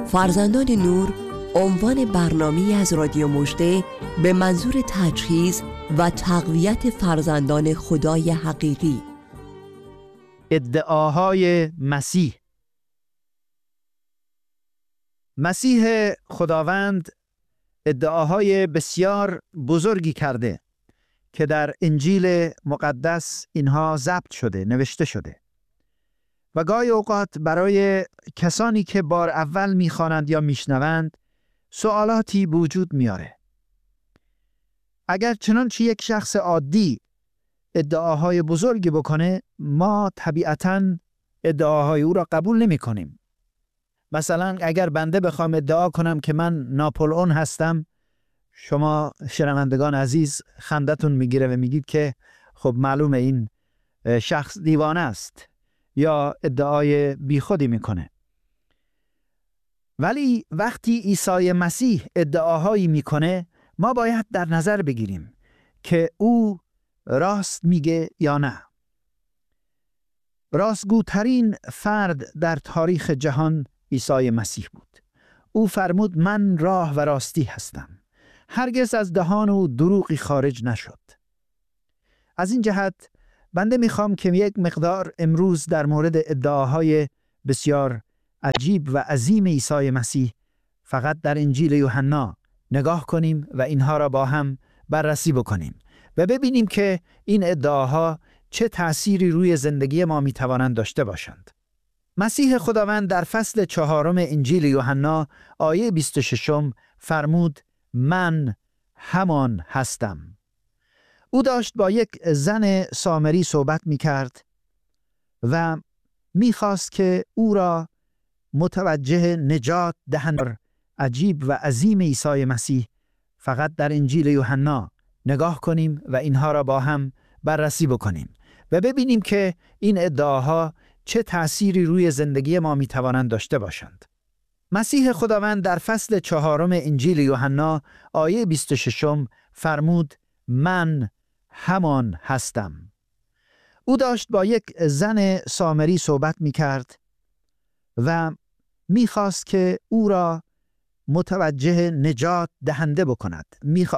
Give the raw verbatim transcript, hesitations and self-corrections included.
فرزندان نور عنوان برنامه‌ای از رادیو مژده به منظور تجهیز و تقویت فرزندان خدای حقیقی. ادعاهای مسیح. مسیح خداوند ادعاهای بسیار بزرگی کرده که در انجیل مقدس اینها ضبط شده، نوشته شده و گاهی اوقات برای کسانی که بار اول میخوانند یا میشنوند سوالاتی وجود میاره. اگر چنانچه یک شخص عادی ادعاهای بزرگی بکنه، ما طبیعتاً ادعاهای او را قبول نمی کنیم. مثلا اگر بنده بخوام ادعا کنم که من ناپلئون هستم، شما شنوندگان عزیز خندتون میگیره و میگید که خب معلومه این شخص دیوانه است یا ادعای بیخودی میکنه. ولی وقتی عیسی مسیح ادعاهایی میکنه، ما باید در نظر بگیریم که او راست میگه یا نه. راستگوترین فرد در تاریخ جهان عیسی مسیح بود. او فرمود من راه و راستی هستم. هرگز از دهان او دروغی خارج نشد. از این جهت بنده میخوام که یک مقدار امروز در مورد ادعاهای بسیار عجیب و عظیم عیسی مسیح فقط در انجیل یوحنا نگاه کنیم و اینها را با هم بررسی بکنیم و ببینیم که این ادعاها چه تأثیری روی زندگی ما میتوانند داشته باشند. مسیح خداوند در فصل چهارم انجیل یوحنا آیه بیست و شش فرمود من همان هستم. او داشت با یک زن سامری صحبت میکرد و میخواست که او را متوجه نجات دهنده عجیب و عظیم عیسی مسیح فقط در انجیل یوحنا نگاه کنیم و اینها را با هم بررسی بکنیم و ببینیم که این ادعاها چه تأثیری روی زندگی ما میتوانند داشته باشند. مسیح خداوند در فصل چهارم انجیل یوحنا آیه بیست و شش فرمود من همان هستم. او داشت با یک زن سامری صحبت میکرد و میخواست که او را متوجه نجات دهنده بکند. میخواست